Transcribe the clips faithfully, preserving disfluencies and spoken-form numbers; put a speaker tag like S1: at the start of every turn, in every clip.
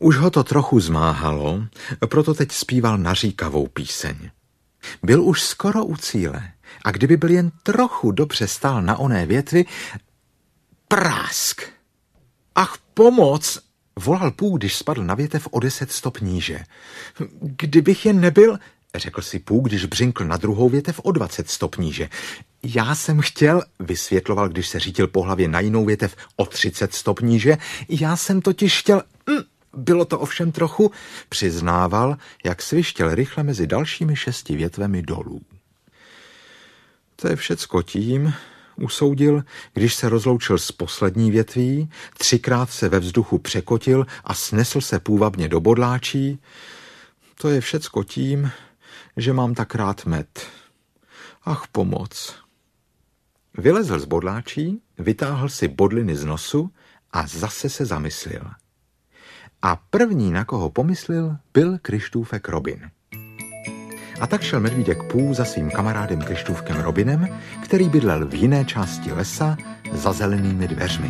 S1: Už ho to trochu zmáhalo, proto teď zpíval naříkavou píseň. Byl už skoro u cíle a kdyby byl jen trochu dobře stál na oné větvi, prásk! Ach, pomoc! Volal Pooh, když spadl na větev o deset stop níže. Kdybych jen nebyl, řekl si Pooh, když břinkl na druhou větev o dvacet stop níže. Já jsem chtěl, vysvětloval, když se řítil po hlavě na jinou větev o třicet stop níže, já jsem totiž chtěl... Bylo to ovšem trochu, přiznával, jak svištěl rychle mezi dalšími šesti větvemi dolů. To je všecko tím, usoudil, když se rozloučil s poslední větví, třikrát se ve vzduchu překotil a snesl se půvabně do bodláčí. To je všecko tím, že mám tak rád med. Ach, pomoc. Vylezl z bodláčí, vytáhl si bodliny z nosu a zase se zamyslil. A první, na koho pomyslil, byl Kryštůfek Robin. A tak šel medvídek Pooh za svým kamarádem Kryštůfkem Robinem, který bydlel v jiné části lesa za zelenými dveřmi.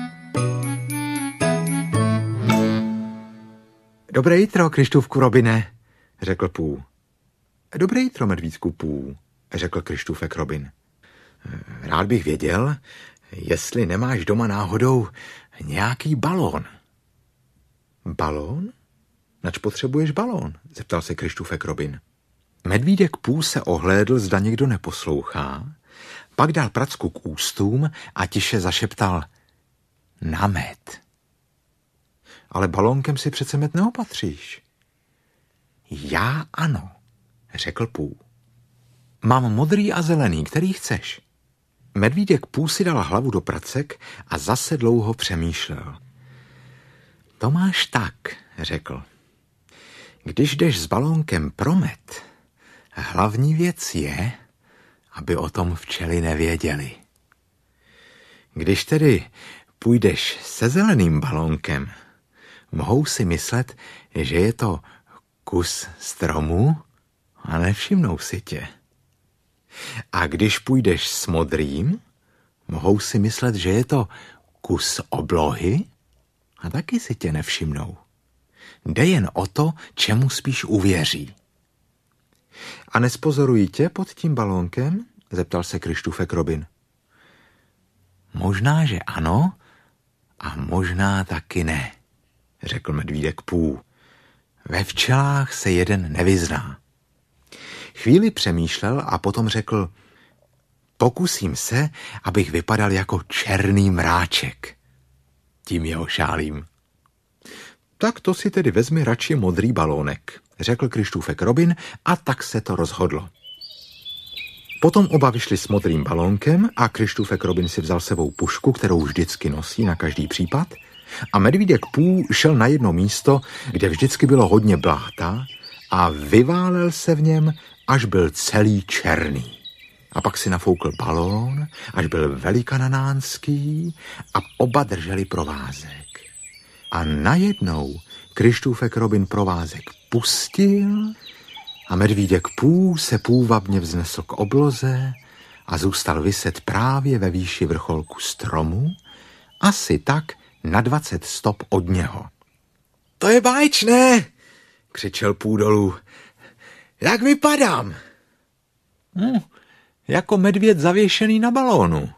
S1: Dobré jitro, Kryštůfku Robine, řekl Pooh. Dobré jitro, medvídku Pooh, řekl Kryštůfek Robin. Rád bych věděl, jestli nemáš doma náhodou nějaký balón. Balón? Nač potřebuješ balón? Zeptal se Kryštůfek Robin. Medvídek Pooh se ohlédl, zda někdo neposlouchá, pak dal pracku k ústům a tiše zašeptal na med. Ale balónkem si přece med neopatříš. Já ano, řekl Pooh. Mám modrý a zelený, který chceš. Medvídek Pooh si dal hlavu do pracek a zase dlouho přemýšlel. To máš tak, řekl. Když jdeš s balónkem pro med, hlavní věc je, aby o tom včely nevěděly. Když tedy půjdeš se zeleným balónkem, mohou si myslet, že je to kus stromu a nevšimnou si tě. A když půjdeš s modrým, mohou si myslet, že je to kus oblohy a taky si tě nevšimnou. Jde jen o to, čemu spíš uvěří. A nespozorují tě pod tím balónkem? Zeptal se Kryštůfek Robin. Možná, že ano, a možná taky ne, řekl medvídek Pooh. Ve včelách se jeden nevyzná. Chvíli přemýšlel a potom řekl, pokusím se, abych vypadal jako černý mráček. Tím jeho šálím. Tak to si tedy vezmi radši modrý balónek, řekl Kryštůfek Robin a tak se to rozhodlo. Potom oba vyšli s modrým balónkem a Kryštůfek Robin si vzal sebou pušku, kterou vždycky nosí na každý případ, a medvídek Pooh šel na jedno místo, kde vždycky bylo hodně bláta a vyválel se v něm, až byl celý černý. A pak si nafoukl balón, až byl velikanánský a oba drželi provázek. A najednou Kryštůfek Robin provázek pustil a medvídek Pooh se půvabně vznesl k obloze a zůstal viset právě ve výši vrcholku stromu, asi tak na dvacet stop od něho. To je báječné, křičel Pooh dolů. Jak vypadám? Hm, jako medvěd zavěšený na balónu.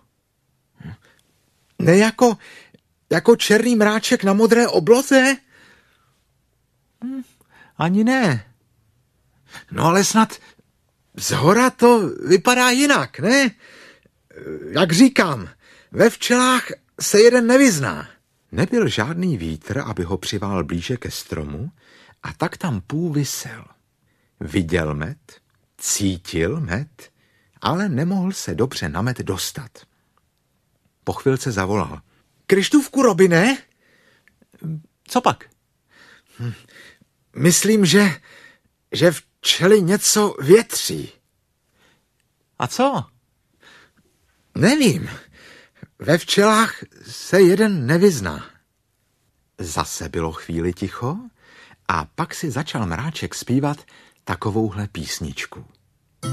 S1: Ne jako, jako černý mráček na modré obloze? Hm, ani ne. No ale snad zhora to vypadá jinak, ne? Jak říkám, ve včelách se jeden nevyzná. Nebyl žádný vítr, aby ho přivál blíže ke stromu, a tak tam Pooh visel. Viděl med, cítil med, ale nemohl se dobře na med dostat. Po chvilce zavolal. Kryštůfku Robine? Co pak? Hm, myslím, že, že včely něco větří. A co? Nevím. Ve včelách se jeden nevyzná. Zase bylo chvíli ticho a pak si začal mráček zpívat takovouhle písničku.